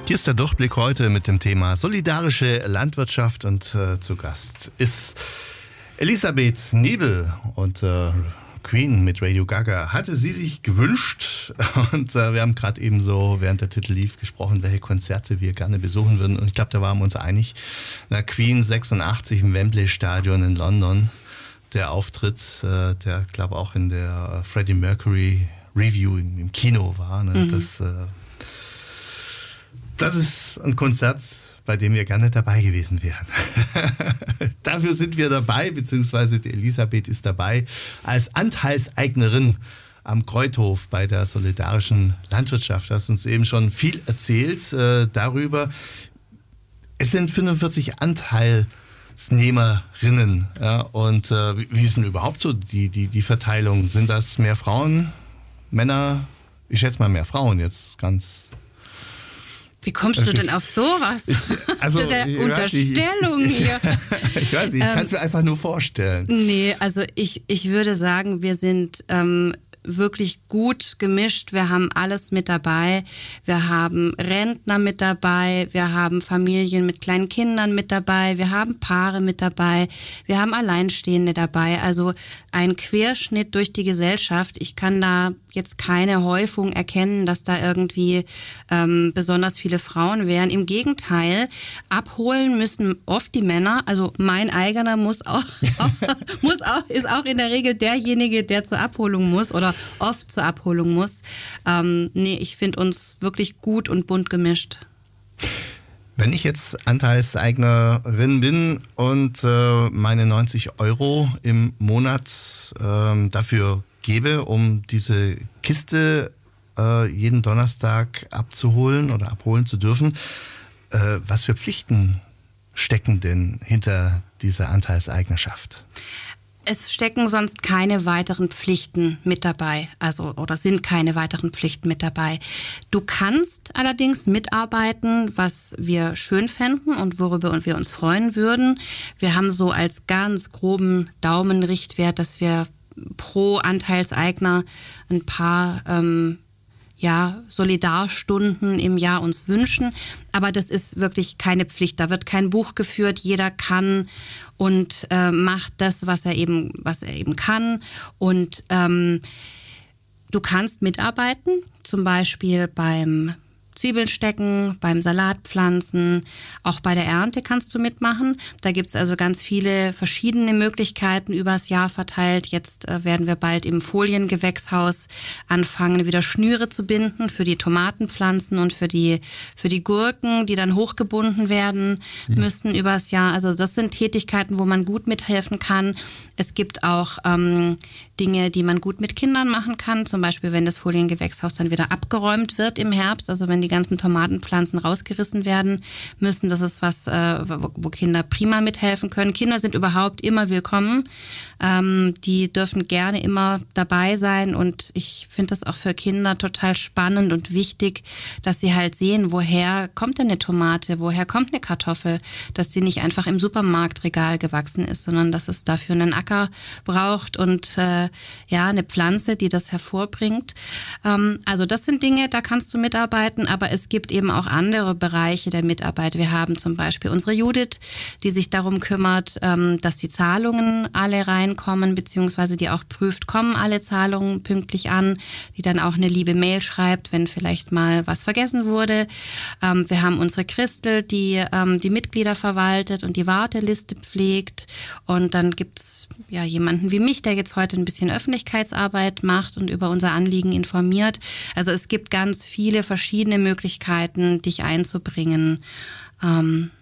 Hier ist der Durchblick heute mit dem Thema solidarische Landwirtschaft und zu Gast ist Elisabeth Nebel und Queen mit Radio Gaga hatte sie sich gewünscht und wir haben gerade eben so, während der Titel lief, gesprochen, welche Konzerte wir gerne besuchen würden und ich glaube, da waren wir uns einig. Na, Queen 86 im Wembley Stadion in London, der Auftritt, der glaube auch in der Freddie Mercury Review im Kino war, ne? Das ist ein Konzert, bei dem wir gerne dabei gewesen wären. Dafür sind wir dabei, beziehungsweise die Elisabeth ist dabei als Anteilseignerin am Kreuthof bei der solidarischen Landwirtschaft. Du hast uns eben schon viel erzählt darüber. Es sind 45 Anteilsnehmerinnen. Ja, und wie ist denn überhaupt so die Verteilung? Sind das mehr Frauen, Männer? Ich schätze mal mehr Frauen jetzt ganz... Wie kommst du denn auf sowas? Also, der Unterstellung hier. Ich weiß nicht, ich kann es mir einfach nur vorstellen. Nee, also ich würde sagen, wir sind wirklich gut gemischt. Wir haben alles mit dabei. Wir haben Rentner mit dabei. Wir haben Familien mit kleinen Kindern mit dabei. Wir haben Paare mit dabei. Wir haben Alleinstehende dabei. Also ein Querschnitt durch die Gesellschaft. Ich kann da jetzt keine Häufung erkennen, dass da irgendwie besonders viele Frauen wären. Im Gegenteil, abholen müssen oft die Männer. Also mein eigener ist auch in der Regel derjenige, der zur Abholung muss oder oft zur Abholung muss. Ich finde uns wirklich gut und bunt gemischt. Wenn ich jetzt Anteilseignerin bin und meine 90 € im Monat dafür gebe, um diese Kiste jeden Donnerstag abzuholen oder abholen zu dürfen, was für Pflichten stecken denn hinter dieser Anteilseignerschaft? Es stecken sonst keine weiteren Pflichten mit dabei, oder sind keine weiteren Pflichten mit dabei. Du kannst allerdings mitarbeiten, was wir schön fänden und worüber wir uns freuen würden. Wir haben so als ganz groben Daumenrichtwert, dass wir pro Anteilseigner ein paar Solidarstunden im Jahr uns wünschen. Aber das ist wirklich keine Pflicht. Da wird kein Buch geführt. Jeder kann und macht das, was er eben kann. Und du kannst mitarbeiten, zum Beispiel beim Zwiebeln stecken, beim Salatpflanzen, auch bei der Ernte kannst du mitmachen. Da gibt es also ganz viele verschiedene Möglichkeiten übers Jahr verteilt. Jetzt werden wir bald im Foliengewächshaus anfangen, wieder Schnüre zu binden für die Tomatenpflanzen und für die Gurken, die dann hochgebunden werden müssen übers Jahr. Also das sind Tätigkeiten, wo man gut mithelfen kann. Es gibt auch Dinge, die man gut mit Kindern machen kann. Zum Beispiel, wenn das Foliengewächshaus dann wieder abgeräumt wird im Herbst, also wenn die ganzen Tomatenpflanzen rausgerissen werden müssen. Das ist was, wo Kinder prima mithelfen können. Kinder sind überhaupt immer willkommen. Die dürfen gerne immer dabei sein und ich finde das auch für Kinder total spannend und wichtig, dass sie halt sehen, woher kommt denn eine Tomate, woher kommt eine Kartoffel, dass die nicht einfach im Supermarktregal gewachsen ist, sondern dass es dafür einen Acker braucht und eine Pflanze, die das hervorbringt. Also das sind Dinge, da kannst du mitarbeiten, aber es gibt eben auch andere Bereiche der Mitarbeit. Wir haben zum Beispiel unsere Judith, die sich darum kümmert, dass die Zahlungen alle reinkommen, beziehungsweise die auch prüft, kommen alle Zahlungen pünktlich an, die dann auch eine liebe Mail schreibt, wenn vielleicht mal was vergessen wurde. Wir haben unsere Christel, die die Mitglieder verwaltet und die Warteliste pflegt. Und dann gibt's jemanden wie mich, der jetzt heute ein bisschen Öffentlichkeitsarbeit macht und über unser Anliegen informiert. Also es gibt ganz viele verschiedene Möglichkeiten, dich einzubringen. Und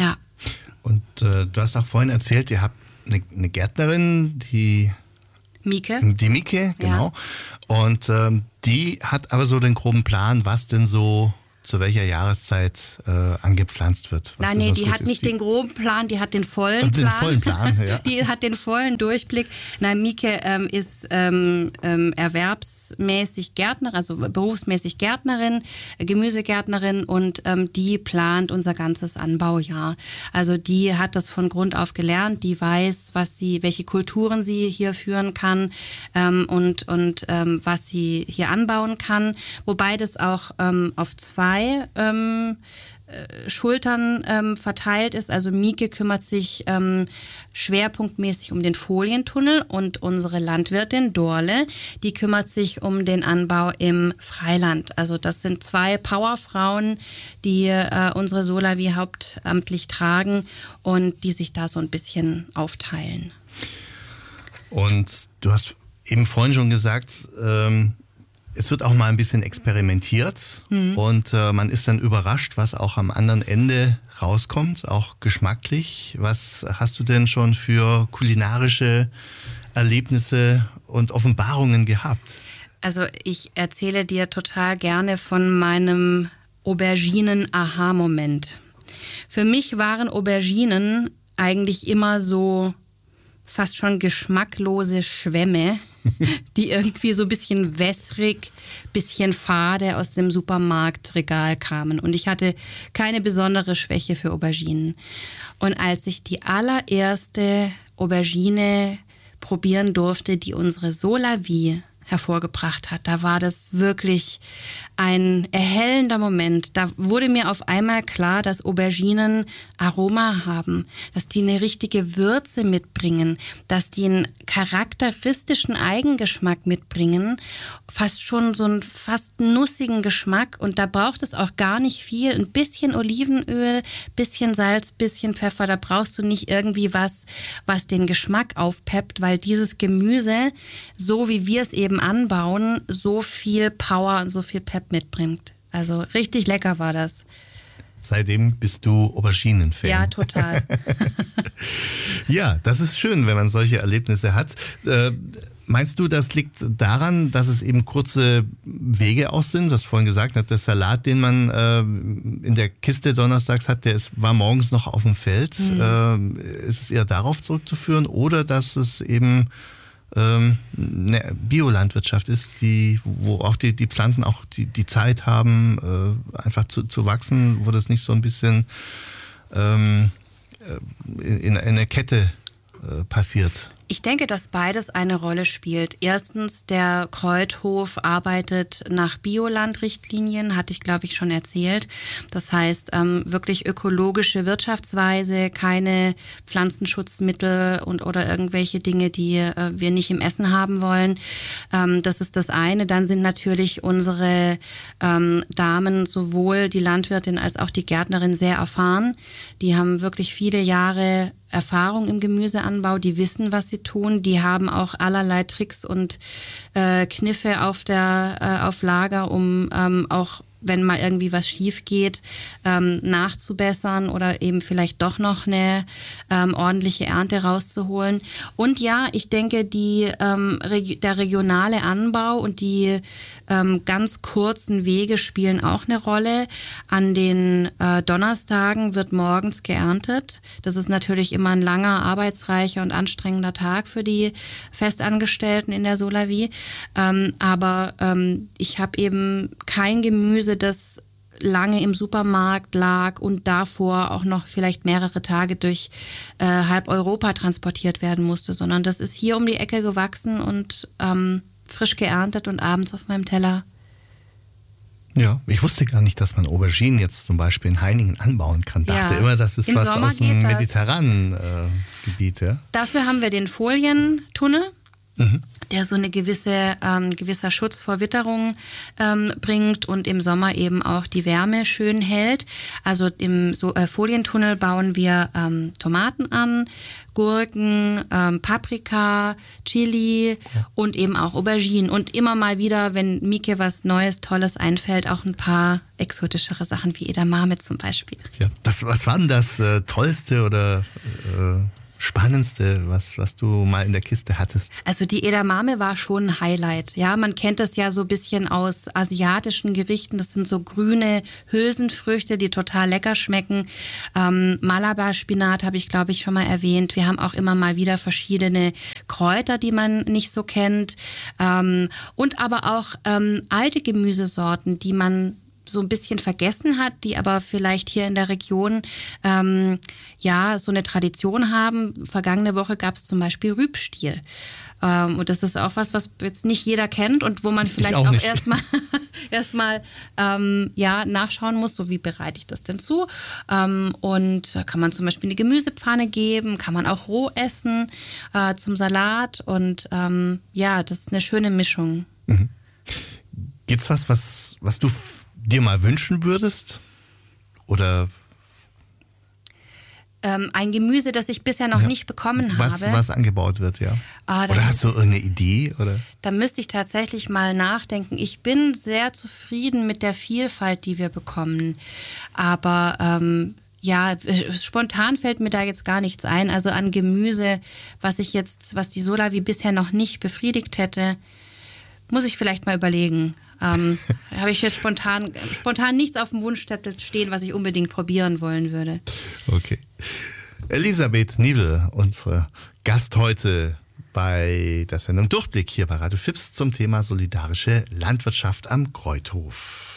du hast auch vorhin erzählt, ihr habt eine Gärtnerin, die Mieke, genau. Ja. Und die hat aber so den groben Plan, was denn so zu welcher Jahreszeit angepflanzt wird. Nein, die hat nicht den groben Plan, die hat den vollen Plan. Den vollen Plan, ja. Die hat den vollen Durchblick. Nein, Mieke ist erwerbsmäßig Gärtnerin, also berufsmäßig Gärtnerin, Gemüsegärtnerin und die plant unser ganzes Anbaujahr. Also die hat das von Grund auf gelernt, die weiß, welche Kulturen sie hier führen kann und was sie hier anbauen kann. Wobei das auch auf zwei 2 Schultern verteilt ist. Also Mieke kümmert sich schwerpunktmäßig um den Folientunnel und unsere Landwirtin Dorle, die kümmert sich um den Anbau im Freiland. Also das sind 2 Powerfrauen, die unsere Solavi hauptamtlich tragen und die sich da so ein bisschen aufteilen. Und du hast eben vorhin schon gesagt, es wird auch mal ein bisschen experimentiert und man ist dann überrascht, was auch am anderen Ende rauskommt, auch geschmacklich. Was hast du denn schon für kulinarische Erlebnisse und Offenbarungen gehabt? Also ich erzähle dir total gerne von meinem Auberginen-Aha-Moment. Für mich waren Auberginen eigentlich immer so fast schon geschmacklose Schwämme, die irgendwie so ein bisschen wässrig, bisschen fade aus dem Supermarktregal kamen. Und ich hatte keine besondere Schwäche für Auberginen. Und als ich die allererste Aubergine probieren durfte, die unsere Solavi hervorgebracht hat, da war das wirklich ein erhellender Moment. Da wurde mir auf einmal klar, dass Auberginen Aroma haben, dass die eine richtige Würze mitbringen, dass die einen charakteristischen Eigengeschmack mitbringen, fast schon so einen fast nussigen Geschmack. Und da braucht es auch gar nicht viel, ein bisschen Olivenöl, bisschen Salz, bisschen Pfeffer, da brauchst du nicht irgendwie was den Geschmack aufpeppt, weil dieses Gemüse, so wie wir es eben anbauen, so viel Power und so viel Pep mitbringt. Also richtig lecker war das. Seitdem bist du Auberginen-Fan. Ja, total. Ja, das ist schön, wenn man solche Erlebnisse hat. Meinst du, das liegt daran, dass es eben kurze Wege auch sind? Du hast vorhin gesagt, der Salat, den man in der Kiste donnerstags hat, war morgens noch auf dem Feld. Ist es eher darauf zurückzuführen oder dass es eben eine Biolandwirtschaft ist, wo auch die Pflanzen auch die Zeit haben, einfach zu wachsen, wo das nicht so ein bisschen in einer Kette passiert? Ich denke, dass beides eine Rolle spielt. Erstens, der Kreuthof arbeitet nach Biolandrichtlinien, hatte ich, glaube ich, schon erzählt. Das heißt, wirklich ökologische Wirtschaftsweise, keine Pflanzenschutzmittel oder irgendwelche Dinge, die wir nicht im Essen haben wollen. Das ist das eine. Dann sind natürlich unsere Damen, sowohl die Landwirtin als auch die Gärtnerin, sehr erfahren. Die haben wirklich viele Jahre Erfahrung im Gemüseanbau, die wissen, was sie tun, die haben auch allerlei Tricks und Kniffe auf Lager, um auch, wenn mal irgendwie was schief geht, nachzubessern oder eben vielleicht doch noch eine ordentliche Ernte rauszuholen. Und ja, ich denke, der regionale Anbau und die ganz kurzen Wege spielen auch eine Rolle. An den Donnerstagen wird morgens geerntet. Das ist natürlich immer ein langer, arbeitsreicher und anstrengender Tag für die Festangestellten in der Solavi. Aber ich habe eben kein Gemüse, das lange im Supermarkt lag und davor auch noch vielleicht mehrere Tage durch halb Europa transportiert werden musste, sondern das ist hier um die Ecke gewachsen und frisch geerntet und abends auf meinem Teller. Ja, ich wusste gar nicht, dass man Auberginen jetzt zum Beispiel in Heiningen anbauen kann. Dachte immer, das ist was aus dem mediterranen Gebiet. Ja? Dafür haben wir den Folientunnel, der so eine gewisser Schutz vor Witterung bringt und im Sommer eben auch die Wärme schön hält. Also im Folientunnel bauen wir Tomaten an, Gurken, Paprika, Chili und eben auch Auberginen. Und immer mal wieder, wenn Mieke was Neues, Tolles einfällt, auch ein paar exotischere Sachen wie Edamame zum Beispiel. Ja, was war denn das Tollste oder Spannendste, was du mal in der Kiste hattest? Also die Edamame war schon ein Highlight. Ja, man kennt das ja so ein bisschen aus asiatischen Gerichten. Das sind so grüne Hülsenfrüchte, die total lecker schmecken. Malabar-Spinat habe ich, glaube ich, schon mal erwähnt. Wir haben auch immer mal wieder verschiedene Kräuter, die man nicht so kennt. Und aber auch alte Gemüsesorten, die man so ein bisschen vergessen hat, die aber vielleicht hier in der Region so eine Tradition haben. Vergangene Woche gab es zum Beispiel Rübstiel. Und das ist auch was jetzt nicht jeder kennt und wo man vielleicht auch erstmal nachschauen muss, so wie bereite ich das denn zu. Und da kann man zum Beispiel eine Gemüsepfanne geben, kann man auch roh essen zum Salat und das ist eine schöne Mischung. Mhm. Gibt's was du dir mal wünschen würdest? Oder ein Gemüse, das ich bisher noch nicht bekommen habe. Was angebaut wird, ja. Oder hast du irgendeine Idee? Oder? Da müsste ich tatsächlich mal nachdenken. Ich bin sehr zufrieden mit der Vielfalt, die wir bekommen. Aber spontan fällt mir da jetzt gar nichts ein. Also an Gemüse, was die Sola wie bisher noch nicht befriedigt hätte, muss ich vielleicht mal überlegen. Habe ich jetzt spontan nichts auf dem Wunschzettel stehen, was ich unbedingt probieren wollen würde. Okay. Elisabeth Niebel, unsere Gast heute bei der Sendung Durchblick hier bei Radio FIPS zum Thema solidarische Landwirtschaft am Kreuthof.